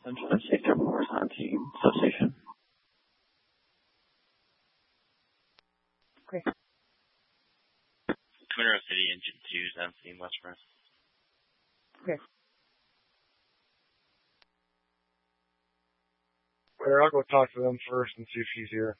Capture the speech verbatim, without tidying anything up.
Central Sector Morrison Team, Substation. Okay. Twin Rose City, Engine two, seventeen, West Press. Okay. Claire, I'll go talk to them first and see if she's here.